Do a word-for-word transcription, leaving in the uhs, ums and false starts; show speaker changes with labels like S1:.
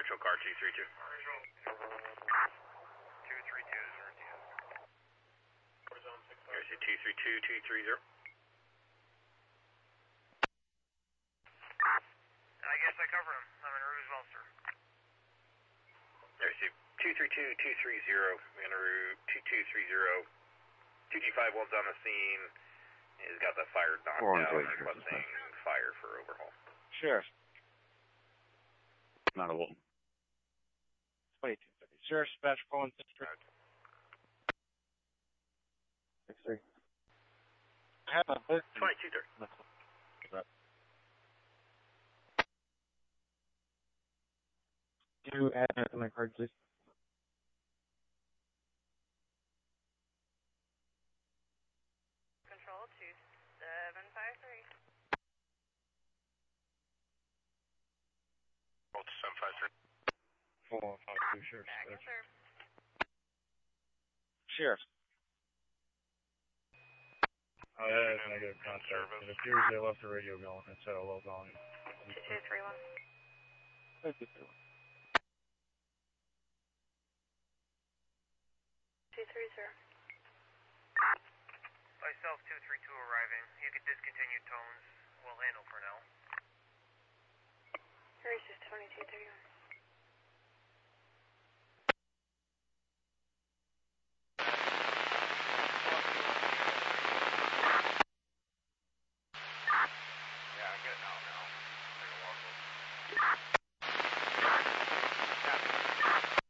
S1: Virtual car two three two.
S2: two three two, zero T S.
S1: There's your two three two, two three zero.
S2: I guess I cover him. I'm en route as well, sir.
S1: There's your two three two, two three zero, en route two two three zero. two G five one's on the scene. He's got the fire knocked out, requesting fire for overhaul.
S3: Sheriff. Not a Wilton. twenty-two thirty. Sheriff, dispatch, calling six three. six three. I have a book.
S1: twenty-two thirty.
S3: Do add that to my card, please.
S4: Control two seven five three.
S2: Hold seven five three.
S3: four one five two, Sheriff.
S4: Back in serve.
S3: Sheriff. Oh, that is negative contact. It appears they left the radio going instead of low volume.
S4: two two three one.
S3: two two three one.
S4: two three zero.
S2: Myself, two three two arriving. You can discontinue tones.